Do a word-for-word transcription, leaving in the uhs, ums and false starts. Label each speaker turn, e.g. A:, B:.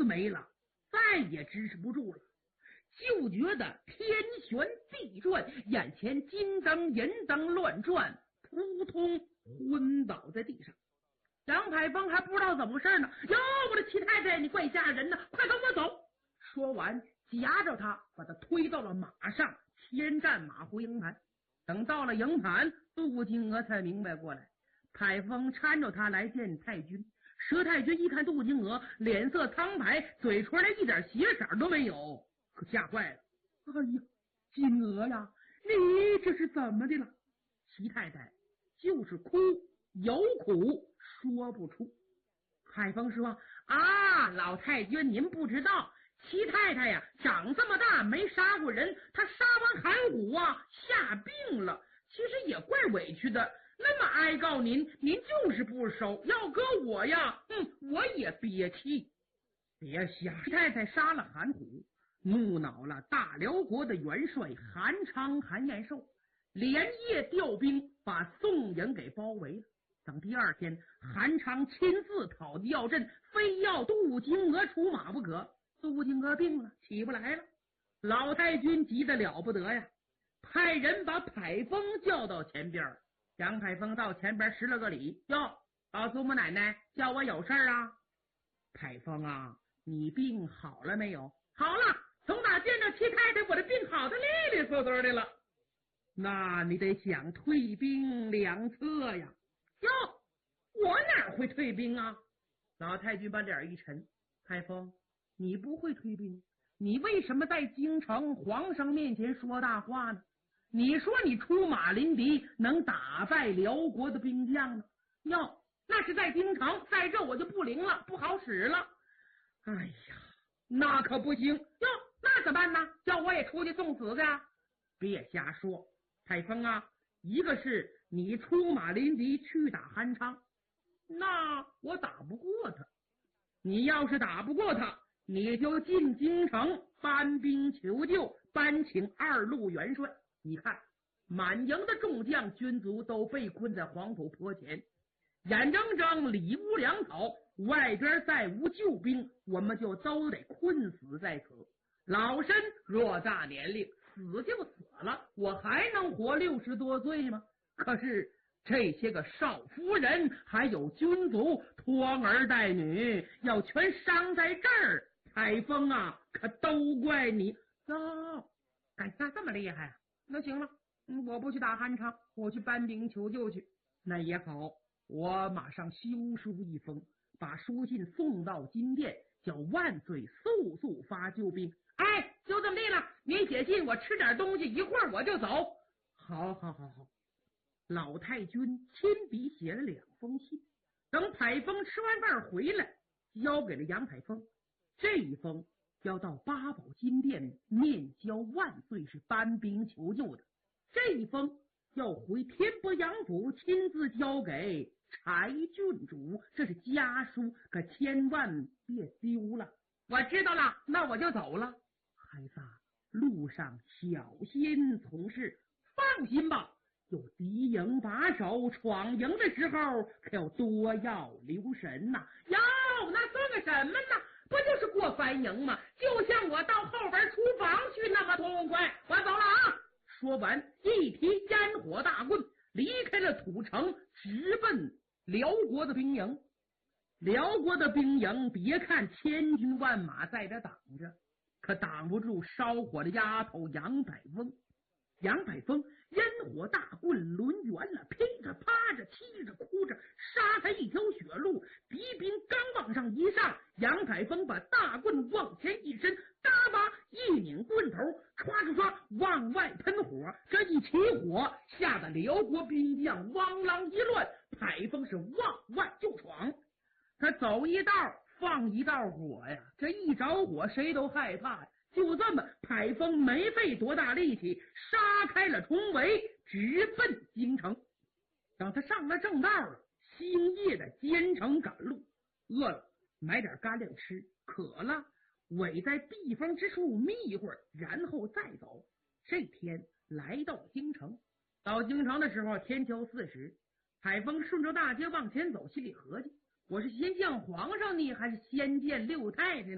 A: 没了，再也支持不住了，就觉得天旋地转，眼前金灯银灯乱转，扑通昏倒在地上。杨海峰还不知道怎么回事呢，哟，我的齐太太，你怪吓人呢，快跟我走！说完夹着他把他推到了马上，牵战马回营盘。等到了营盘，杜金娥才明白过来，海峰搀着他来见太君。佘太君一看杜金娥脸色苍白，嘴唇连一点血色都没有，可吓坏了。哎呀，金娥呀，你这是怎么的了？齐太太就是哭，有苦说不出。海峰说啊，老太君您不知道，齐太太呀长这么大没杀过人，她杀完韩虎啊吓病了，其实也怪委屈的，那么哀告您，您就是不收，要搁我呀，嗯，我也憋气。别瞎，齐太太杀了韩虎，怒恼了大辽国的元帅韩昌、韩延寿，连夜调兵把宋营给包围了。等第二天，韩昌亲自讨的要阵，非要杜金娥出马不可。杜金娥病了，起不来了。老太君急得了不得呀，派人把海峰叫到前边。杨海峰到前边施了个礼，哟，老祖母奶奶叫我有事啊。海峰啊，你病好了没有？好了，从哪见着齐太太，我的病好的利利索索的了。那你得想退兵两侧呀。哟，我哪会退兵啊？老太君把脸一沉，海峰，你不会退兵，你为什么在京城皇上面前说大话呢？你说你出马临敌，能打败辽国的兵将呢？哟，那是在京城，在这我就不灵了，不好使了。哎呀，那可不行。哟，那怎么办呢？叫我也出去送死去啊？别瞎说，海峰啊，一个是你出马临敌去打韩昌，那我打不过他。你要是打不过他，你就进京城搬兵求救，搬请二路元帅。你看满营的众将军卒都被困在黄埔坡前，眼睁睁里无粮草，外边再无救兵，我们就都得困死在此。老身偌大年龄，死就死了，我还能活六十多岁吗？可是这些个少夫人还有军卒拖儿带女，要全伤在这儿，海峰啊，可都怪你哟！敢下这么厉害啊？那行了，嗯，我不去打韩昌，我去搬兵求救去。那也好，我马上修书一封，把书信送到金殿，叫万岁速速发救兵。哎，就这么地了，您写信，我吃点东西，一会儿我就走。好好好好。老太君亲笔写了两封信，等海峰吃完饭回来，交给了杨海峰。这一封要到八宝金殿面交万岁，是搬兵求救的；这一封要回天波杨府亲自交给柴郡主，这是家书，可千万别丢了。我知道了，那我就走了。孩子，路上小心从事，放心吧。有敌营把守，闯营的时候可要多要留神呐、啊。哟，那算个什么呢？不就是过番营吗？就像我到后边厨房去那么痛快。我走了啊！说完，一提烟火大棍，离开了土城，直奔辽国的兵营。辽国的兵营，别看千军万马在这挡着，可挡不住烧火的丫头杨百翁。杨百峰烟火大棍抡圆了，噼着啪着，气着哭着，杀开一条血路。敌兵刚往上一上，杨百峰把大棍往前一伸，嘎巴一拧棍头，唰唰唰往外喷火。这一起火，吓得辽国兵将汪啷一乱，海峰是往外就闯。他走一道放一道火呀，这一着火谁都害怕呀。就这么，海峰没费多大力气，杀开了重围，直奔京城。等他上了正道了，星夜的兼程赶路，饿了买点干粮吃，渴了围在避风之处眯一会儿，然后再走。这天来到京城，到京城的时候天桥四时，海峰顺着大街往前走，心里合计，我是先见皇上呢，还是先见六太太呢？